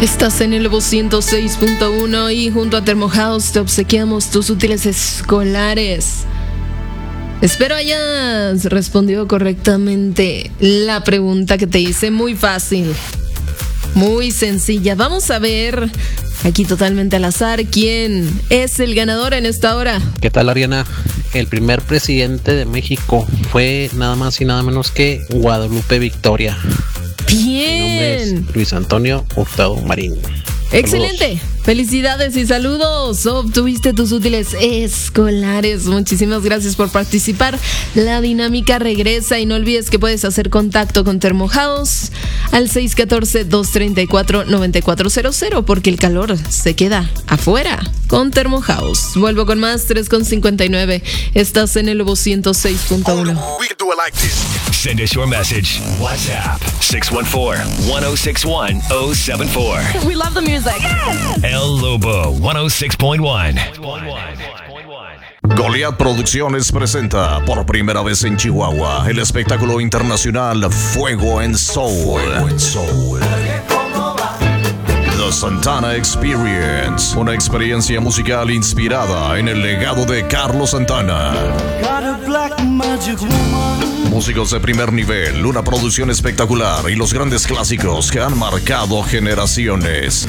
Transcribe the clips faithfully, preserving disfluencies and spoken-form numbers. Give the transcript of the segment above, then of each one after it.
Estás en el Lobo ciento seis punto uno y junto a Thermohouse te obsequiamos tus útiles escolares. Espero hayas respondido correctamente la pregunta que te hice. Muy fácil, muy sencilla. Vamos a ver aquí totalmente al azar quién es el ganador en esta hora. ¿Qué tal, Ariana? El primer presidente de México fue nada más y nada menos que Guadalupe Victoria. Bien. Mi nombre es Luis Antonio Hurtado Marín. Excelente. Saludos. Felicidades y saludos. Obtuviste tus útiles escolares. Muchísimas gracias por participar. La dinámica regresa y no olvides que puedes hacer contacto con Thermohouse al seis uno cuatro, dos tres cuatro, nueve cuatro cero cero porque el calor se queda afuera con Thermohouse. Vuelvo con más, tres con cincuenta y nueve. Estás en el Lobo ciento seis punto uno. Send us your message. WhatsApp six one four, one oh six one, oh seven four. We love the music. El Lobo one oh six point one. Goliath Producciones presenta por primera vez en Chihuahua el espectáculo internacional Fuego en Soul. Fuego en Soul. The Santana Experience, una experiencia musical inspirada en el legado de Carlos Santana. Músicos de primer nivel, una producción espectacular y los grandes clásicos que han marcado generaciones.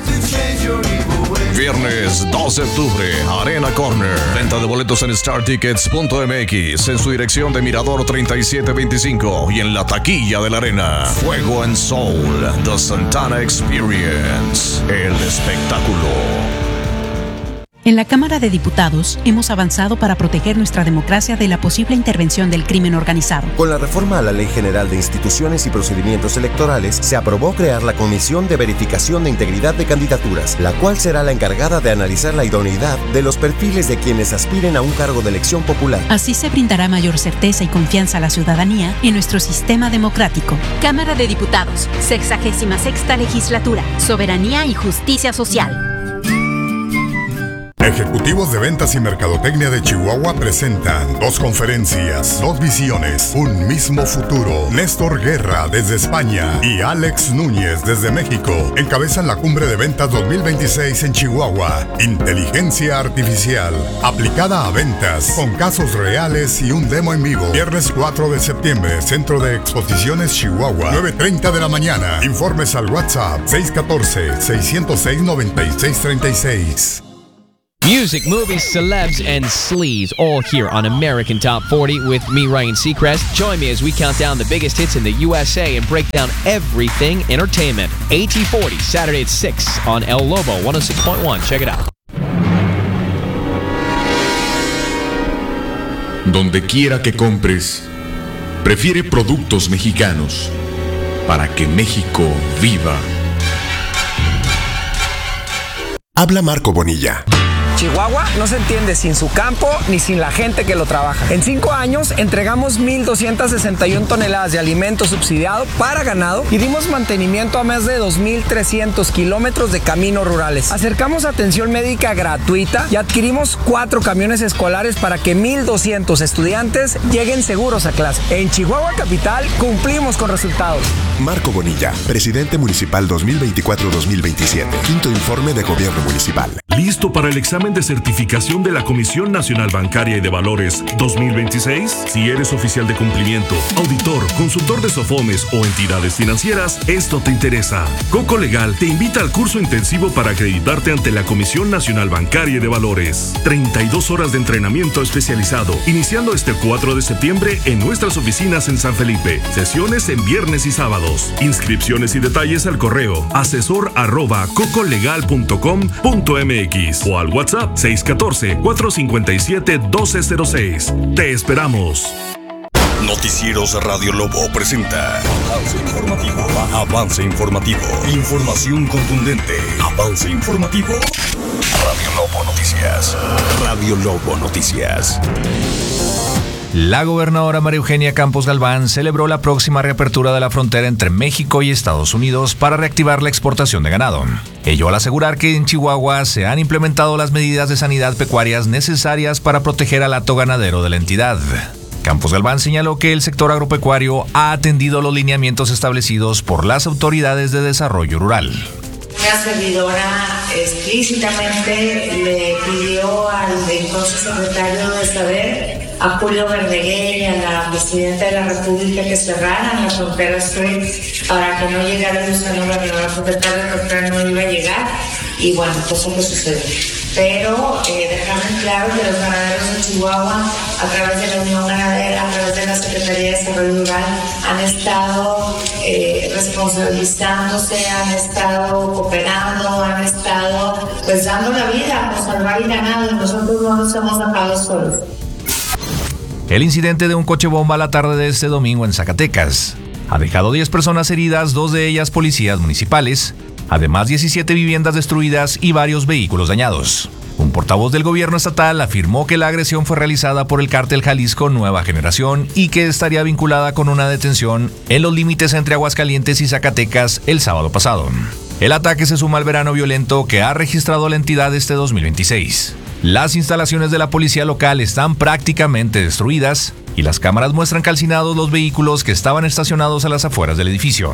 Viernes dos de octubre, Arena Corner. Venta de boletos en star tickets punto m x, en su dirección de Mirador treinta y siete veinticinco y en la taquilla de la Arena. Fuego en Soul, The Santana Experience, el espectáculo. En la Cámara de Diputados hemos avanzado para proteger nuestra democracia de la posible intervención del crimen organizado. Con la reforma a la Ley General de Instituciones y Procedimientos Electorales, se aprobó crear la Comisión de Verificación de Integridad de Candidaturas, la cual será la encargada de analizar la idoneidad de los perfiles de quienes aspiren a un cargo de elección popular. Así se brindará mayor certeza y confianza a la ciudadanía en nuestro sistema democrático. Cámara de Diputados, sexagésima sexta legislatura, Soberanía y Justicia Social. Ejecutivos de Ventas y Mercadotecnia de Chihuahua presentan dos conferencias, dos visiones, un mismo futuro. Néstor Guerra desde España y Alex Núñez desde México encabezan la Cumbre de Ventas dos mil veintiséis en Chihuahua. Inteligencia artificial aplicada a ventas con casos reales y un demo en vivo. Viernes cuatro de septiembre, Centro de Exposiciones Chihuahua, nueve treinta de la mañana. Informes al WhatsApp seis uno cuatro, seis cero seis, nueve seis tres seis. Music, movies, celebs, and sleaze, all here on American Top forty with me, Ryan Seacrest. Join me as we count down the biggest hits in the U S A and break down everything entertainment. A T forty, Saturday at six on El Lobo one oh six point one. Check it out. Donde quiera que compres, prefiere productos mexicanos para que México viva. Habla Marco Bonilla. Chihuahua no se entiende sin su campo ni sin la gente que lo trabaja. En cinco años entregamos mil doscientas sesenta y una toneladas de alimento subsidiado para ganado y dimos mantenimiento a más de dos mil trescientos kilómetros de caminos rurales. Acercamos atención médica gratuita y adquirimos cuatro camiones escolares para que mil doscientos estudiantes lleguen seguros a clase. En Chihuahua Capital cumplimos con resultados. Marco Bonilla, presidente municipal dos mil veinticuatro a dos mil veintisiete. Quinto informe de gobierno municipal. ¿Listo para el examen de certificación de la Comisión Nacional Bancaria y de Valores dos mil veintiséis? Si eres oficial de cumplimiento, auditor, consultor de SOFOMES o entidades financieras, esto te interesa. Coco Legal te invita al curso intensivo para acreditarte ante la Comisión Nacional Bancaria y de Valores. treinta y dos horas de entrenamiento especializado, iniciando este cuatro de septiembre en nuestras oficinas en San Felipe. Sesiones en viernes y sábados. Inscripciones y detalles al correo asesor arroba cocolegal punto com punto m x o al WhatsApp seis uno cuatro, cuatro cinco siete, uno dos cero seis. Te esperamos. Noticieros Radio Lobo presenta Avance Informativo. Avance Informativo. Información contundente. Avance Informativo. Radio Lobo Noticias. Radio Lobo Noticias. La gobernadora María Eugenia Campos Galván celebró la próxima reapertura de la frontera entre México y Estados Unidos para reactivar la exportación de ganado. Ello al asegurar que en Chihuahua se han implementado las medidas de sanidad pecuarias necesarias para proteger al hato ganadero de la entidad. Campos Galván señaló que el sector agropecuario ha atendido los lineamientos establecidos por las autoridades de desarrollo rural. Una servidora explícitamente le pidió al entonces secretario de Saber, a Julio Verdeguer y a la presidenta de la República, que cerraran la frontera sur para que no llegara Luciano Granero, porque tarde o temprano no iba a llegar, y bueno, cosa que sucedió. Pero eh, dejarme claro que los ganaderos de Chihuahua, a través de la Unión Ganadera, a través de la Secretaría de Desarrollo Rural, han estado eh, responsabilizándose, han estado cooperando, han estado pues dando la vida por salvar el ganado, y nosotros no nos hemos dejado solos. El incidente de un coche bomba la tarde de este domingo en Zacatecas ha dejado diez personas heridas, dos de ellas policías municipales, además diecisiete viviendas destruidas y varios vehículos dañados. Un portavoz del gobierno estatal afirmó que la agresión fue realizada por el cártel Jalisco Nueva Generación y que estaría vinculada con una detención en los límites entre Aguascalientes y Zacatecas el sábado pasado. El ataque se suma al verano violento que ha registrado la entidad este dos mil veintiséis. Las instalaciones de la policía local están prácticamente destruidas y las cámaras muestran calcinados los vehículos que estaban estacionados a las afueras del edificio.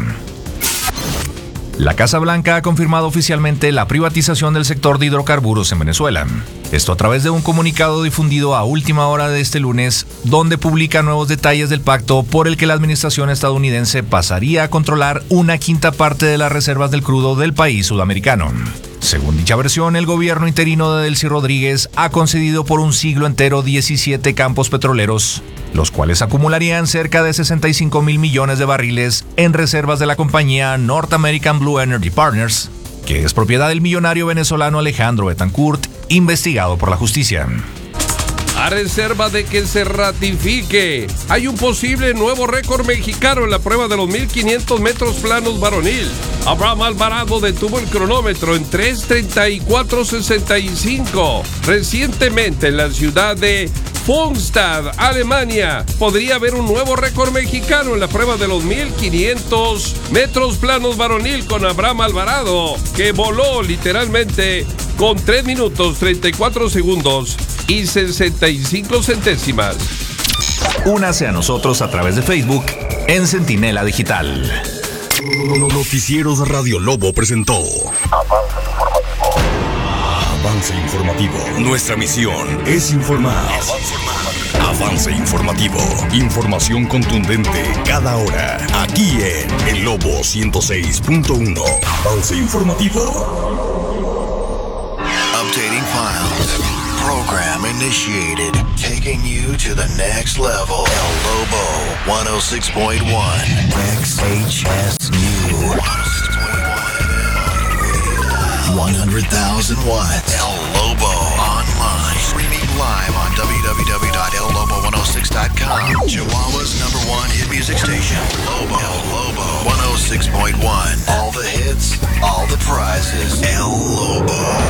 La Casa Blanca ha confirmado oficialmente la privatización del sector de hidrocarburos en Venezuela. Esto a través de un comunicado difundido a última hora de este lunes, donde publica nuevos detalles del pacto por el que la administración estadounidense pasaría a controlar una quinta parte de las reservas del crudo del país sudamericano. Según dicha versión, el gobierno interino de Delcy Rodríguez ha concedido por un siglo entero diecisiete campos petroleros, los cuales acumularían cerca de sesenta y cinco mil millones de barriles en reservas de la compañía North American Blue Energy Partners, que es propiedad del millonario venezolano Alejandro Betancourt, investigado por la justicia. A reserva de que se ratifique, hay un posible nuevo récord mexicano en la prueba de los mil quinientos metros planos varonil. Abraham Alvarado detuvo el cronómetro en tres treinta y cuatro sesenta y cinco. Recientemente en la ciudad de Fonstad, Alemania, podría haber un nuevo récord mexicano en la prueba de los mil quinientos metros planos varonil con Abraham Alvarado, que voló literalmente con tres minutos treinta y cuatro segundos y sesenta y cinco centésimas. Únase a nosotros a través de Facebook en Centinela Digital. Noticieros Radio Lobo presentó Avance Informativo. Avance Informativo. Nuestra misión es informar. Avance Informativo. Información contundente cada hora. Aquí en El Lobo ciento seis punto uno. Avance Informativo. Updating files. Program initiated. Taking you to the next level. El Lobo one oh six point one. X H S New. one hundred thousand watts. El Lobo online. Streaming live on w w w dot el lobo one oh six dot com. Chihuahua's number one hit music station. Lobo. El Lobo one oh six point one. All the hits, all the prizes. El Lobo.